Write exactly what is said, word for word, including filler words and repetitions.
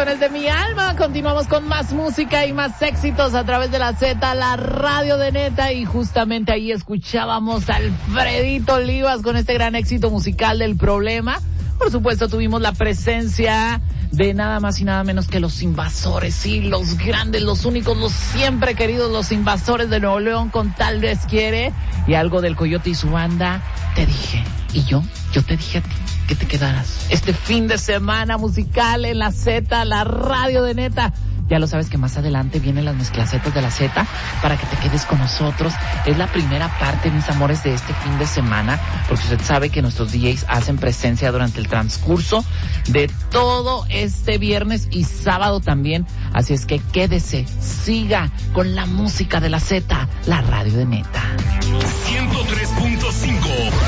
Canciones de mi alma. Continuamos con más música y más éxitos a través de la Z, la radio de Neta. Y justamente ahí escuchábamos a Alfredito Olivas con este gran éxito musical del Problema. Por supuesto, tuvimos la presencia de nada más y nada menos que los Invasores, sí, los grandes, los únicos, los siempre queridos, los Invasores de Nuevo León con Tal vez quiere, y algo del Coyote y su banda. Te dije, y yo, yo te dije a ti que te quedaras este fin de semana musical en la Z, la radio de Neta. Ya lo sabes que más adelante vienen las mezclacetas de la Z para que te quedes con nosotros. Es la primera parte, mis amores, de este fin de semana, porque usted sabe que nuestros D Js hacen presencia durante el transcurso de todo este viernes y sábado también. Así es que quédese, siga con la música de la Z, la radio de Neta. ciento tres punto cinco